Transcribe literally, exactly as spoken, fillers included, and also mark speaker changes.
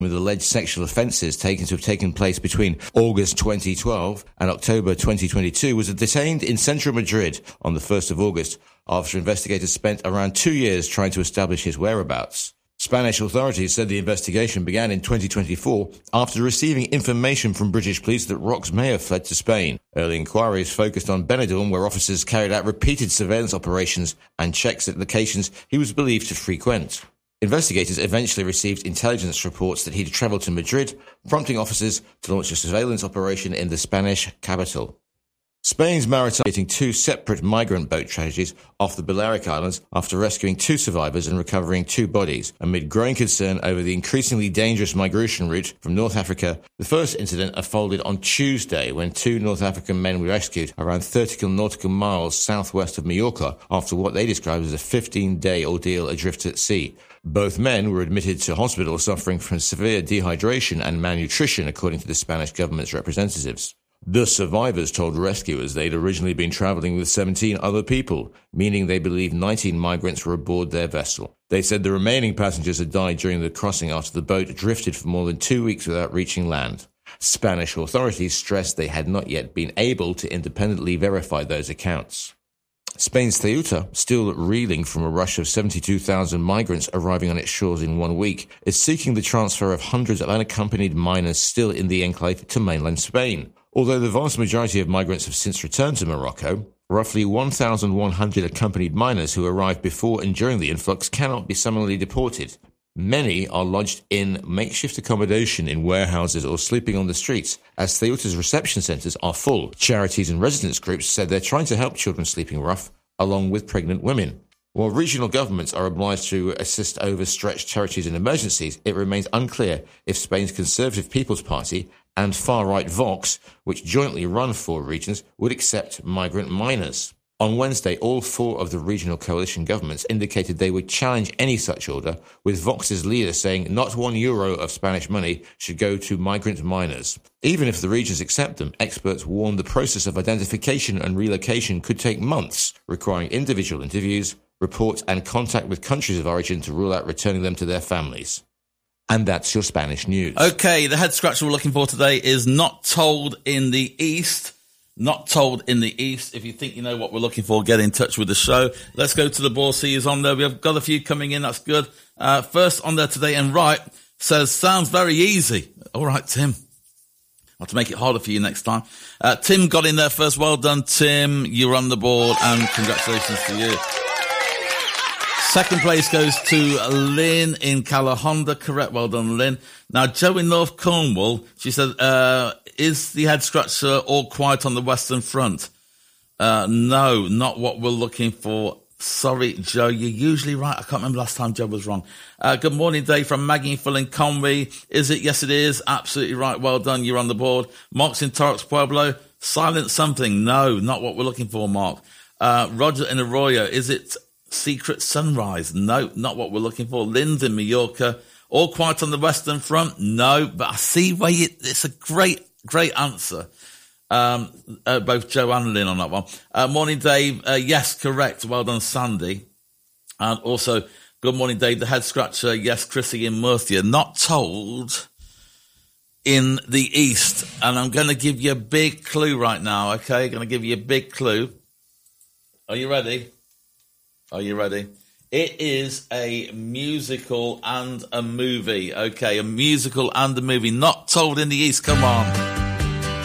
Speaker 1: with alleged sexual offences taken to have taken place between August twenty twelve and October twenty twenty-two, was detained in central Madrid on the first of August after investigators spent around two years trying to establish his whereabouts. Spanish authorities said the investigation began in twenty twenty-four after receiving information from British police that Rox may have fled to Spain. Early inquiries focused on Benidorm, where officers carried out repeated surveillance operations and checks at locations he was believed to frequent. Investigators eventually received intelligence reports that he'd travelled to Madrid, prompting officers to launch a surveillance operation in the Spanish capital. Spain's maritime getting two separate migrant boat tragedies off the Balearic Islands after rescuing two survivors and recovering two bodies, amid growing concern over the increasingly dangerous migration route from North Africa. The first incident unfolded on Tuesday when two North African men were rescued around thirty nautical miles southwest of Mallorca after what they described as a fifteen-day ordeal adrift at sea. Both men were admitted to hospital suffering from severe dehydration and malnutrition, according to the Spanish government's representatives. The survivors told rescuers they'd originally been travelling with seventeen other people, meaning they believed nineteen migrants were aboard their vessel. They said the remaining passengers had died during the crossing after the boat drifted for more than two weeks without reaching land. Spanish authorities stressed they had not yet been able to independently verify those accounts. Spain's Ceuta, still reeling from a rush of seventy-two thousand migrants arriving on its shores in one week, is seeking the transfer of hundreds of unaccompanied minors still in the enclave to mainland Spain. Although the vast majority of migrants have since returned to Morocco, roughly one thousand one hundred accompanied minors who arrived before and during the influx cannot be summarily deported. Many are lodged in makeshift accommodation in warehouses or sleeping on the streets, as Ceuta's reception centres are full. Charities and residents groups said they're trying to help children sleeping rough, along with pregnant women. While regional governments are obliged to assist overstretched charities in emergencies, it remains unclear if Spain's Conservative People's Party and far-right Vox, which jointly run four regions, would accept migrant minors. On Wednesday, all four of the regional coalition governments indicated they would challenge any such order, with Vox's leader saying not one euro of Spanish money should go to migrant minors. Even if the regions accept them, experts warn the process of identification and relocation could take months, requiring individual interviews, reports and contact with countries of origin to rule out returning them to their families. And that's your Spanish news.
Speaker 2: Okay, the head scratcher we're looking for today is Not Told in the East. Not Told in the East. If you think you know what we're looking for, get in touch with the show. Let's go to the ball. See who's on there. We've got a few coming in. That's good. Uh, first on there today, and right, says, sounds very easy. All right, Tim. I'll have to make it harder for you next time. Uh, Tim got in there first. Well done, Tim. You're on the board, and congratulations to you. Second place goes to Lynn in Calahonda. Correct. Well done, Lynn. Now, Joe in North Cornwall, she said, uh, is the head scratcher all quiet on the Western Front? Uh, no, not what we're looking for. Sorry, Joe, you're usually right. I can't remember last time Joe was wrong. Uh, good morning, Dave from Maggie and Phil in Conway. Is it? Yes, it is. Absolutely right. Well done. You're on the board. Mark's in Torrance Pueblo. Silent something. No, not what we're looking for, Mark. Uh, Roger in Arroyo. Is it Secret Sunrise? No, not what we're looking for. Lynn's in Mallorca. All quiet on the Western Front? No, but I see where you, it's a great, great answer. Um, uh, both Joe and Lynn on that one. Uh, morning, Dave. Uh, yes, correct. Well done, Sandy. And also, good morning, Dave. The head scratcher. Yes, Chrissy in Murcia. Not told in the East. And I'm going to give you a big clue right now, okay? Going to give you a big clue. Are you ready? Are you ready? It is a musical and a movie. Okay, a musical and a movie. Not Told in the East. Come on.